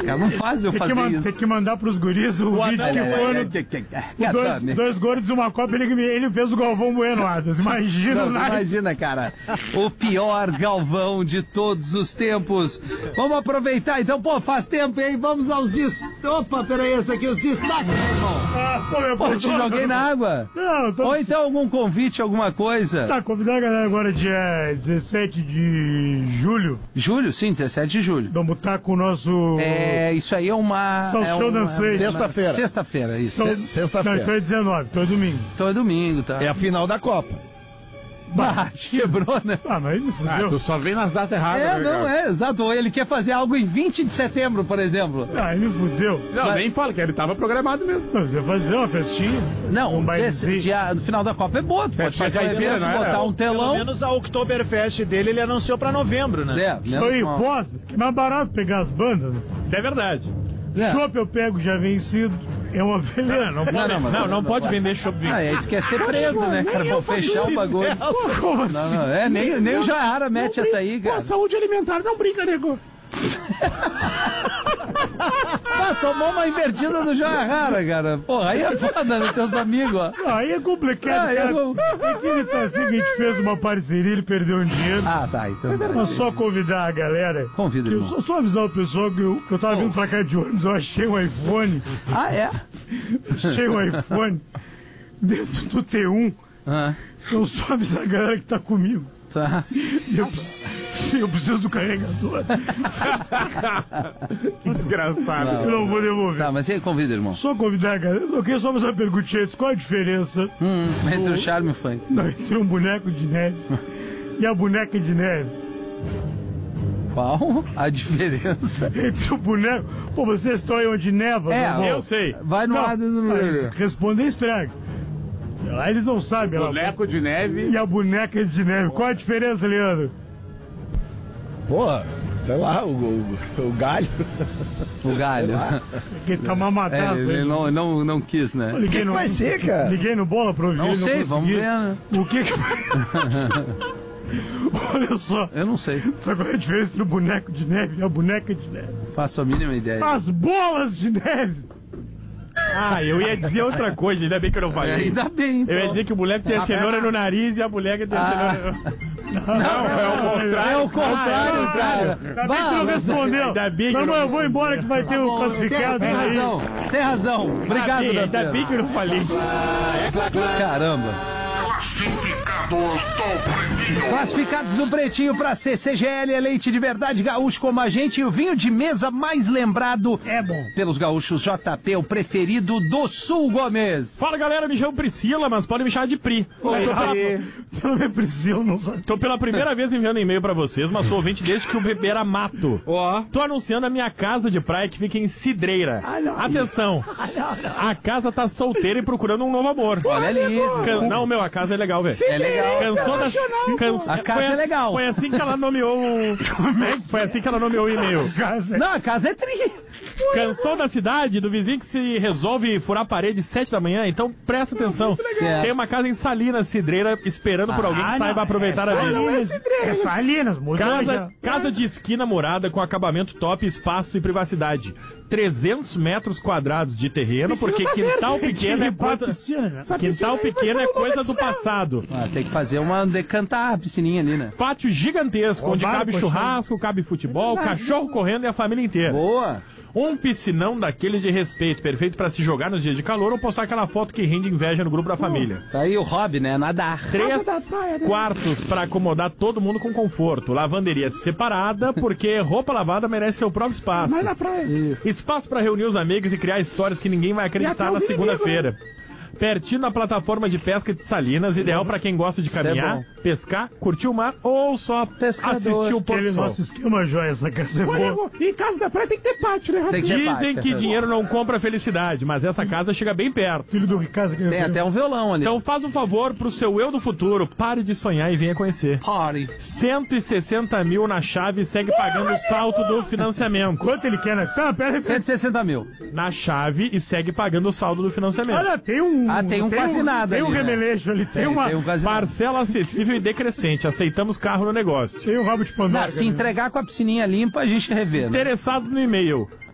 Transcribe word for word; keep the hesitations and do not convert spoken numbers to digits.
cara, não faz eu tem fazer que isso. Tem que mandar pros guris o, o vídeo anão, que é, foram. é, é, dois, dois gordos e uma copa, ele, ele fez o Galvão Bueno, Adas. Imagina, não, imagina, cara. O pior Galvão de todos os tempos. Vamos aproveitar, então, pô, faz tempo, hein? Vamos aos destaques. Opa, peraí, esse aqui, os destaques, meu irmão. Ah, pô, meu Pô, te joguei na água. Não, tô... Ou então algum convite, alguma coisa. Tá, convidar a galera agora dia dezessete de julho. Julho, sim, dezessete de julho. Vamos estar com o nosso... É, isso aí é uma... Salchão é Dançante. Sexta-feira. Sexta-feira, isso. Então, Sexta-feira. Não, então é dezenove, então é domingo. Então é domingo, tá? É a final da Copa. Bah, quebrou, né? Ah, mas ele fudeu. Ah, tu só vem nas datas erradas, É, né, não, cara? é, exato. Ou ele quer fazer algo em vinte de setembro, por exemplo. Ah, ele fudeu. Não, Mas- nem fala que ele tava programado mesmo. Não, você vai fazer uma festinha. Não, um esse bailezinho. dia, no final da Copa é boa. Tu pode Festinha fazer um caipira, evento, não é? botar um Pelo telão. menos a Oktoberfest dele ele anunciou pra novembro, né? É, Isso menos aí, mal. bosta. Que é mais barato pegar as bandas. Né? Isso é verdade. É. Chopp eu pego já vencido. É uma beleza. Não, Não, não, mas- não, não pode vender chopp Ah, aí tu quer ser preso, né, cara? Pra fechar o bagulho. Como Não, assim? não, é, nem, nem o Jahara mete essa aí, cara. saúde alimentar não brinca, nego. Ah, tomou uma invertida do Jahara, cara. Porra, aí é foda, né? Teus amigos, ó. Ah, aí é complicado, Ah, cara. eu- É que ele tá assim que a gente fez uma parceria, ele perdeu um dinheiro. Ah, tá, então. Mas só convidar a galera. Convida, que eu, irmão. só, só avisar o pessoal que eu, que eu tava vindo pra cá de ônibus, eu achei um iPhone. Ah, é? Achei um iPhone dentro do T um. Ah, Então só avisar a galera que tá comigo. tá. Eu, preciso- eu preciso do carregador. Que desgraçado. Eu não vou devolver. Tá, mas aí convida, irmão. Só convidar a galera. Eu queria só fazer uma perguntinha antes. Qual a diferença Hum, entre o charme e o funk. não, entre um boneco de neve e a boneca de neve? Qual a diferença? Entre o boneco. Pô, vocês estão aí onde neva? É, meu irmão? Eu sei. Vai no Não, lado do... mas responder estraga. Lá eles não sabem. Lá. Boneco de neve. E a boneca de neve. Qual a diferença, Leandro? Porra, sei lá, o, o, o galho. O galho. Porque tá uma É, mataça. ele aí. não, não, não quis, né? Eu liguei que no, vai ser, cara? Liguei no bola pra ouvir. Não ele sei, vamos consegui. ver, né? O que que. Olha só. Eu não sei. Sabe qual é a diferença entre o boneco de neve e a boneca de neve? Faço a mínima ideia. As bolas de neve! Ah, eu ia dizer outra coisa, ainda bem que eu não É, falei. ainda bem, então. Eu ia dizer que o moleque tem a cenoura no nariz e a boneca tem a Ah. cenoura. Não, é o contrário. É o contrário, cara. Ainda bem que tu não respondeu. Ainda bem que Não, eu não, não- eu vou embora que vai ter o Bom, classificado tem, tem aí. razão, tem razão. Obrigado, Ainda bem, ainda Danteiro. bem que eu não falei. Caramba. Classificados do Pretinho. Classificados do Pretinho pra C C G L é leite de verdade gaúcho como a gente e o vinho de mesa mais lembrado É bom. pelos gaúchos. J P, o preferido do Sul, Gomes. Fala, galera, me chamo Priscila, mas pode me chamar de Pri. Oi, tô, pela, Seu nome é Priscila, não sabe. tô pela primeira vez enviando e-mail pra vocês, mas sou ouvinte desde que o bebê era mato. Ó. Tô anunciando a minha casa de praia que fica em Cidreira. Atenção, a casa tá solteira e procurando um novo amor. Olha ali. Can- Não, meu, a casa é legal, velho. É legal. Cansou da... Canso... A casa foi é assim- legal. Foi assim que ela nomeou o... Foi assim que ela nomeou o e-mail. Casa. Não, a casa é tri. Cansou da cidade, do vizinho que se resolve furar a parede às sete da manhã? Então presta atenção. Certo. Tem uma casa em Salinas, Cidreira, esperando por alguém que Ah, saiba não, aproveitar é a vida. Salinas. É Salinas, mudou já. Casa, casa de esquina morada com acabamento top, espaço e privacidade. trezentos metros quadrados de terreno, porque quintal pequeno é limpar a coisa... piscina, né? Quintal pequeno é coisa do passado. Ah, tem que fazer uma decantar a piscininha ali, né? Pátio gigantesco, Ó, onde vai, cabe colchão. churrasco, cabe futebol, cachorro correndo e a família inteira. Boa. Um piscinão daquele de respeito, perfeito pra se jogar nos dias de calor ou postar aquela foto que rende inveja no grupo da família. Tá aí o hobby, né? Nadar. Três quartos pra acomodar todo mundo com conforto. Lavanderia separada, porque roupa lavada merece seu próprio espaço. Vai na praia. Espaço pra reunir os amigos e criar histórias que ninguém vai acreditar na segunda-feira. Pertinho da plataforma de pesca de Salinas, ideal pra quem gosta de Isso é caminhar, bom. pescar, curtir o mar ou só Pescador. assistir o pôr Aquele do sol. nosso esquema joia, essa casa é boa. Em casa da praia tem que ter pátio, né? Tem que ter Dizem pátio, que é dinheiro não compra felicidade, mas essa casa chega bem perto. Filho do Ricardo. Tem até um violão ali. Então faz um favor pro seu eu do futuro, pare de sonhar e venha conhecer. Party. cento e sessenta mil na chave e segue pagando o salto do financiamento. Quanto ele quer, né? Pera, pera, cento e sessenta mil. Na chave e segue pagando o saldo do financiamento. Olha, tem um... Ah, tem um quase nada Tem um ali, né? remeleixo ali, tem, Tem, uma... tem um quase nada. Parcela acessível e decrescente. Aceitamos carro no negócio. Tem um rabo de pandora. Não, se entregar com a piscininha limpa, a gente revê, né? Interessados no e-mail